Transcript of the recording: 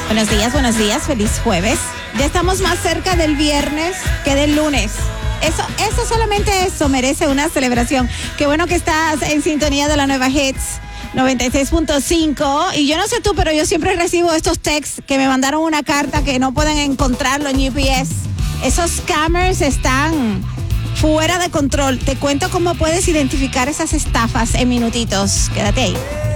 Buenos días, feliz jueves. Ya estamos más cerca del viernes que del lunes. Eso solamente eso merece una celebración. Qué bueno que estás en sintonía de la nueva Hits 96.5. Y yo no sé tú, pero yo siempre recibo estos texts que me mandaron una carta que no pueden encontrarlo en UPS. Esos scammers están fuera de control. Te cuento cómo puedes identificar esas estafas en minutitos. Quédate ahí.